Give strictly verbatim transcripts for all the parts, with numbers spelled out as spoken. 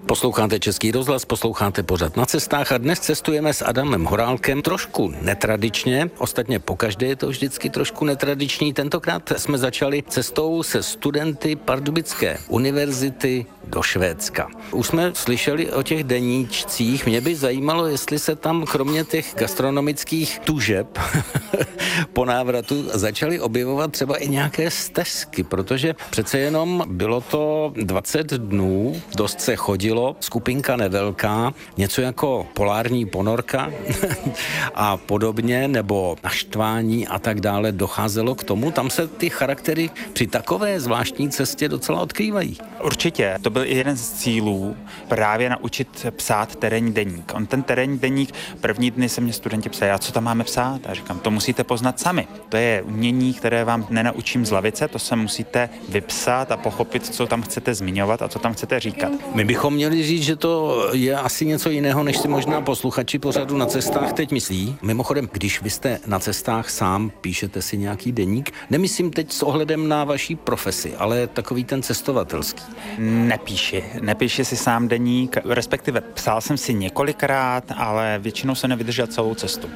Posloucháte Český rozhlas, posloucháte pořad Na cestách a dnes cestujeme s Adamem Horálkem trošku netradičně, ostatně pokaždé je to vždycky trošku netradiční. Tentokrát jsme začali cestou se studenty Pardubické univerzity do Švédska. Už jsme slyšeli o těch deníčcích, mě by zajímalo, jestli se tam kromě těch gastronomických tužeb po návratu začaly objevovat třeba i nějaké stezky, protože přece jenom bylo to dvacet dnů, dost se chodilo, skupinka nevelká, něco jako polární ponorka a podobně, nebo naštvání a tak dále docházelo k tomu. Tam se ty charaktery při takové zvláštní cestě docela odkrývají. Určitě, to byl i jeden z cílů právě naučit psát terénní deník. On ten terénní deník, první dny se mě studenti psali, a co tam máme psát? A říkám, to musíte poznat sami. To je umění, které vám nenaučím z lavice, to se musíte vypsat a pochopit, co tam chcete zmiňovat a co tam chcete říkat. My bychom měli říct, že to je asi něco jiného, než si možná posluchači pořadu Na cestách teď myslí. Mimochodem, když vy jste na cestách sám, píšete si nějaký deník, nemyslím teď s ohledem na vaší profesi, ale takový ten cestovatelský. Nepíši. Nepíši si sám deník, respektive psal jsem si několikrát, ale většinou se nevydržel celou cestu.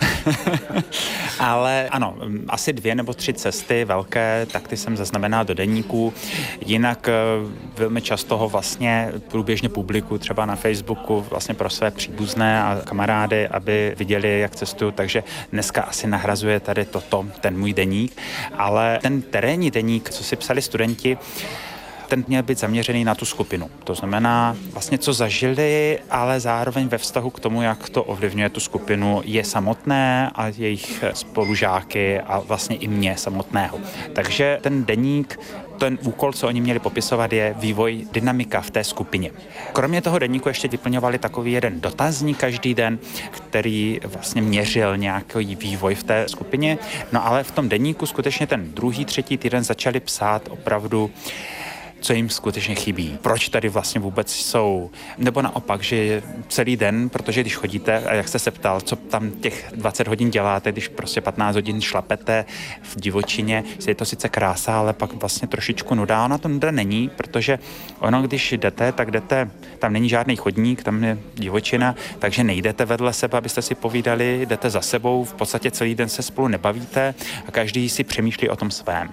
Ale ano, asi dvě nebo tři cesty velké, tak ty jsem zaznamenal do deníku. Jinak velmi často ho vlastně průběžně publikuju třeba na Facebooku vlastně pro své příbuzné a kamarády, aby viděli, jak cestuju, takže dneska asi nahrazuje tady toto, ten můj deník. Ale ten terénní deník, co si psali studenti, ten měl být zaměřený na tu skupinu. To znamená vlastně, co zažili, ale zároveň ve vztahu k tomu, jak to ovlivňuje tu skupinu, je samotné a jejich spolužáky a vlastně i mě samotného. Takže ten deník, ten úkol, co oni měli popisovat, je vývoj dynamika v té skupině. Kromě toho deníku ještě vyplňovali takový jeden dotazník každý den, který vlastně měřil nějaký vývoj v té skupině. No ale v tom deníku skutečně ten druhý, třetí týden začali psát opravdu, co jim skutečně chybí. Proč tady vlastně vůbec jsou? Nebo naopak, že celý den, protože když chodíte, a jak jste se ptal, co tam těch dvacet hodin děláte, když prostě patnáct hodin šlapete v divočině, je to sice krása, ale pak vlastně trošičku nuda. Ona to nuda není, protože ono, když jdete, tak jdete, tam není žádný chodník, tam je divočina, takže nejdete vedle sebe, abyste si povídali, jdete za sebou, v podstatě celý den se spolu nebavíte a každý si přemýšlí o tom svém.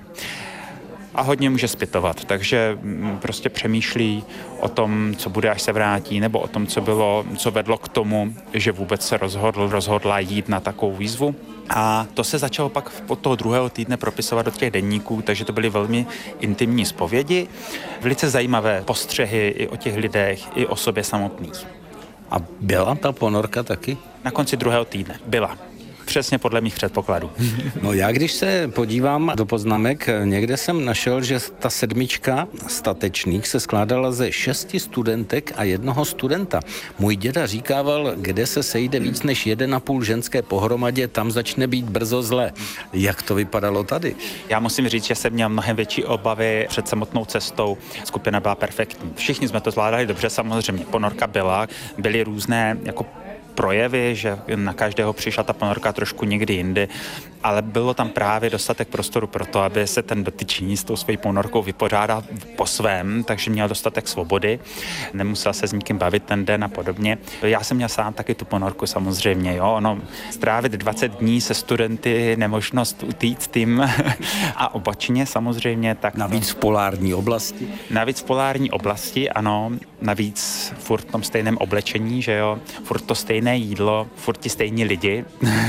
A hodně může zpytovat, takže prostě přemýšlí o tom, co bude, až se vrátí, nebo o tom, co bylo, co vedlo k tomu, že vůbec se rozhodl, rozhodla jít na takovou výzvu. A to se začalo pak od toho druhého týdne propisovat do těch deníků, takže to byly velmi intimní zpovědi, velice zajímavé postřehy i o těch lidech, i o sobě samotných. A byla ta ponorka taky? Na konci druhého týdne byla. Přesně podle mých předpokladů. No já, když se podívám do poznámek, někde jsem našel, že ta sedmička statečných se skládala ze šesti studentek a jednoho studenta. Můj děda říkával, kde se sejde víc než jeden a půl ženské pohromadě, tam začne být brzo zle. Jak to vypadalo tady? Já musím říct, že jsem měl mnohem větší obavy před samotnou cestou. Skupina byla perfektní. Všichni jsme to zvládali dobře, samozřejmě. Ponorka byla, byly různé jako projevy, že na každého přišla ta ponorka trošku někdy jindy, ale bylo tam právě dostatek prostoru pro to, aby se ten dotyčný s tou svojí ponorkou vypořádal po svém, takže měl dostatek svobody, nemusel se s nikým bavit ten den a podobně. Já jsem měl sám taky tu ponorku samozřejmě, jo, ono strávit dvacet dní se studenty, nemožnost utíct tím a obočně samozřejmě. Tak navíc v polární oblasti? Navíc v polární oblasti, ano, navíc furt v tom stejném oblečení, že jo, furt to stejné jídlo, furt ti stejní lidi.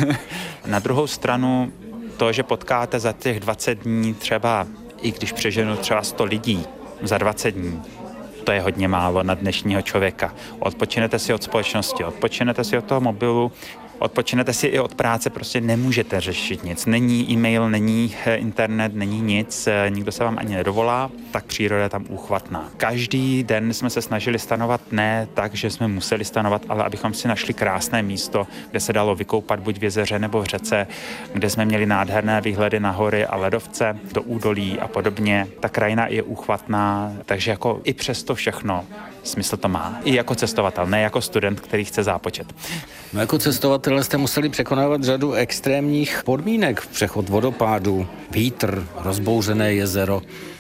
Na druhou stranu to, že potkáte za těch dvacet dní třeba, i když přeženu třeba sto lidí za dvacet dní, to je hodně málo na dnešního člověka. Odpočinete si od společnosti, odpočinete si od toho mobilu, odpočinete si i od práce, prostě nemůžete řešit nic. Není e-mail, není internet, není nic, nikdo se vám ani nedovolá, tak příroda je tam úchvatná. Každý den jsme se snažili stanovat ne tak, že jsme museli stanovat, ale abychom si našli krásné místo, kde se dalo vykoupat buď v jezeře nebo v řece, kde jsme měli nádherné výhledy na hory a ledovce, do údolí a podobně. Ta krajina je úchvatná, takže jako i přes to všechno smysl to má. I jako cestovatel, ne jako student, který chce zápočet. No jako cestovatelé jste museli překonávat řadu extrémních podmínek. Přechod vodopádu, vítr, rozbouřené jezero.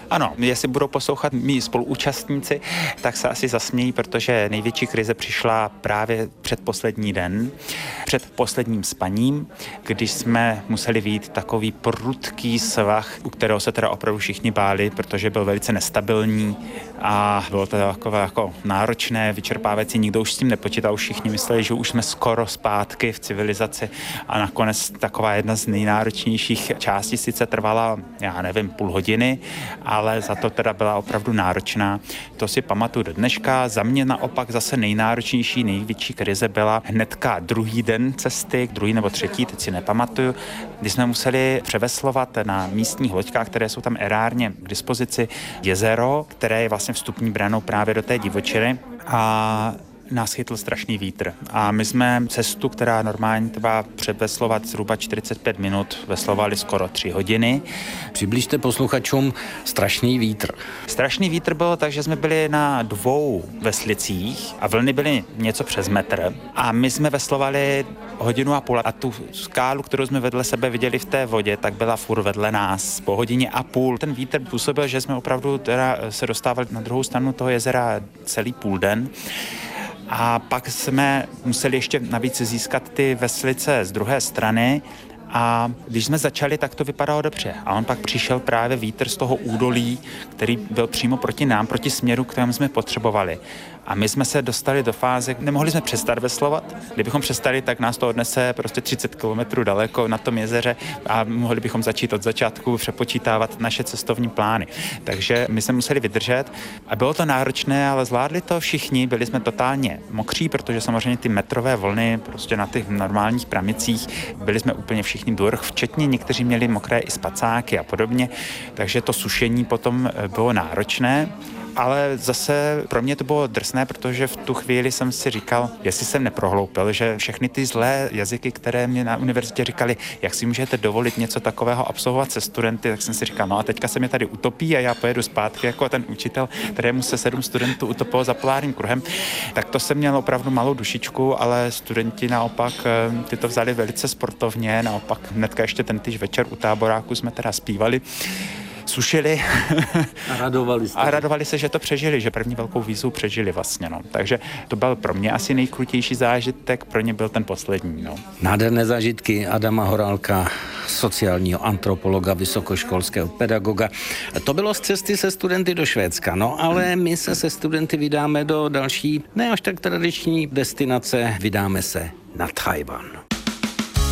Ano, jestli budou poslouchat mý spoluúčastníci, tak se asi zasmějí, protože největší krize přišla právě před poslední den, před posledním spaním, když jsme museli vyjít takový prudký svah, u kterého se teda opravdu všichni báli, protože byl velice nestabilní a bylo to takové jako náročné, vyčerpávající, nikdo už s tím nepočítal, všichni mysleli, že už jsme skoro zpátky v civilizaci a nakonec taková jedna z nejnáročnějších částí sice trvala, já nevím, půl hodiny, ale za to teda byla opravdu náročná. To si pamatuju do dneška. Za mě naopak zase nejnáročnější, největší krize byla hnedka druhý den cesty, druhý nebo třetí, teď si nepamatuju, kdy jsme museli převeslovat na místních loďkách, které jsou tam erárně k dispozici, jezero, které je vlastně vstupní branou právě do té divočiny a nás chytl strašný vítr. A my jsme cestu, která normálně trvá převeslovat zhruba čtyřicet pět minut, veslovali skoro tři hodiny. Přibližte posluchačům strašný vítr. Strašný vítr bylo tak, že jsme byli na dvou veslicích a vlny byly něco přes metr. A my jsme veslovali hodinu a půl a tu skálu, kterou jsme vedle sebe viděli v té vodě, tak byla furt vedle nás po hodině a půl. Ten vítr působil, že jsme opravdu teda se dostávali na druhou stranu toho jezera celý půl den. A pak jsme museli ještě navíc získat ty veslice z druhé strany a když jsme začali, tak to vypadalo dobře. A on pak přišel právě vítr z toho údolí, který byl přímo proti nám, proti směru, kterému jsme potřebovali. A my jsme se dostali do fáze, nemohli jsme přestat veslovat. Kdybychom přestali, tak nás to odnese prostě třicet kilometrů daleko na tom jezeře a mohli bychom začít od začátku přepočítávat naše cestovní plány. Takže my jsme museli vydržet a bylo to náročné, ale zvládli to všichni. Byli jsme totálně mokří, protože samozřejmě ty metrové vlny prostě na těch normálních pramicích byli jsme úplně všichni durch, včetně někteří měli mokré i spacáky a podobně. Takže to sušení potom bylo náročné. Ale zase pro mě to bylo drsné, protože v tu chvíli jsem si říkal, jestli jsem neprohloupil, že všechny ty zlé jazyky, které mě na univerzitě říkali, jak si můžete dovolit něco takového absolvovat se studenty, tak jsem si říkal, no a teďka se mě tady utopí a já pojedu zpátky jako ten učitel, kterému se sedm studentů utopilo za polárním kruhem. Tak to jsem měl opravdu malou dušičku, ale studenti naopak ty to vzali velice sportovně, naopak hnedka ještě ten týž večer u táboráku jsme teda zpívali, sušili a radovali se. A radovali se, že to přežili, že první velkou výzvu přežili vlastně, no. Takže to byl pro mě asi nejkrutější zážitek, pro ně byl ten poslední, no. Nádherné zážitky Adama Horálka, sociálního antropologa, vysokoškolského pedagoga. To bylo z cesty se studenty do Švédska, no ale my se se studenty vydáme do další, ne až tak tradiční destinace, vydáme se na Tchaj-wan.